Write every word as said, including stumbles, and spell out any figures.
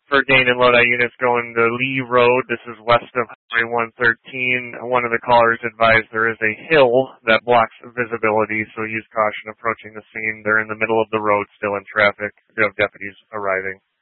For Dane and Lodi units going to Lee Road, this is west of Highway one thirteen. One of the callers advised there is a hill that blocks visibility, so use caution approaching the scene. They're in the middle of the road, still in traffic. We have deputies arriving.